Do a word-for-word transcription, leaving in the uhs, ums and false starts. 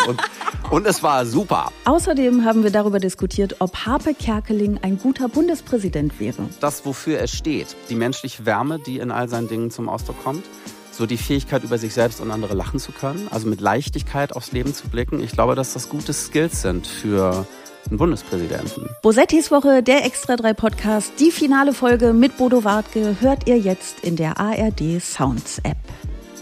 Und, und es war super. Außerdem haben wir darüber diskutiert, ob Harpe Kerkeling ein guter Bundespräsident wäre. Das, wofür er steht, die menschliche Wärme, die in all seinen Dingen zum Ausdruck kommt. So die Fähigkeit, über sich selbst und andere lachen zu können, also mit Leichtigkeit aufs Leben zu blicken. Ich glaube, dass das gute Skills sind für einen Bundespräsidenten. Bosettis Woche, der Extra drei Podcast, die finale Folge mit Bodo Wartke hört ihr jetzt in der A R D Sounds App.